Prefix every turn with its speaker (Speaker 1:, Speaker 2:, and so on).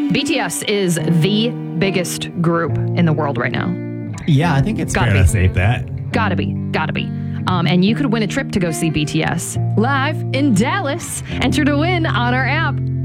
Speaker 1: BTS is the biggest group in the world right now.
Speaker 2: Yeah, I think it's fair to say that.
Speaker 1: Gotta be. And you could win a trip to go see BTS live in Dallas. Enter to win on our app.